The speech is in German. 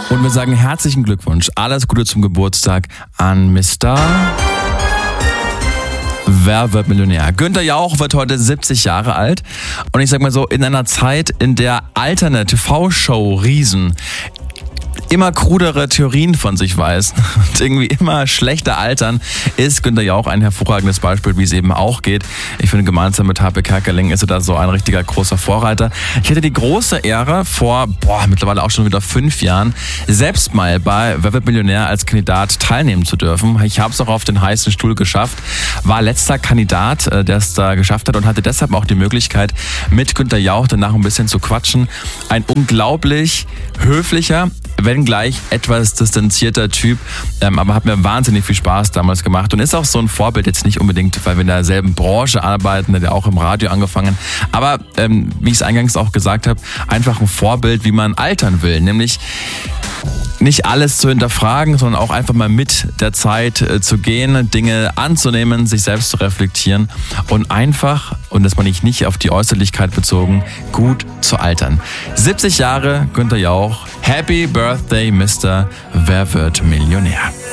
Und wir sagen herzlichen Glückwunsch, alles Gute zum Geburtstag an Mr. Wer wird Millionär? Günther Jauch wird heute 70 Jahre alt. Und ich sag mal so, in einer Zeit, in der alternde TV-Show-Riesen immer krudere Theorien von sich weisen und irgendwie immer schlechter altern, ist Günther Jauch ein hervorragendes Beispiel, wie es eben auch geht. Ich finde, gemeinsam mit Harpe Kerkeling ist er da so ein richtiger großer Vorreiter. Ich hatte die große Ehre, vor mittlerweile auch schon wieder 5 Jahren, selbst mal bei Wer wird Millionär als Kandidat teilnehmen zu dürfen. Ich habe es auch auf den heißen Stuhl geschafft, war letzter Kandidat, der es da geschafft hat und hatte deshalb auch die Möglichkeit, mit Günther Jauch danach ein bisschen zu quatschen. Ein unglaublich höflicher, wenngleich etwas distanzierter Typ, aber hat mir wahnsinnig viel Spaß damals gemacht und ist auch so ein Vorbild, jetzt nicht unbedingt, weil wir in derselben Branche arbeiten, der auch im Radio angefangen, aber wie ich es eingangs auch gesagt habe, einfach ein Vorbild, wie man altern will, nämlich nicht alles zu hinterfragen, sondern auch einfach mal mit der Zeit zu gehen, Dinge anzunehmen, sich selbst zu reflektieren und einfach, und das meine ich nicht auf die Äußerlichkeit bezogen, gut zu altern. 70 Jahre, Günther Jauch. Happy Birthday, Mr. Wer wird Millionär?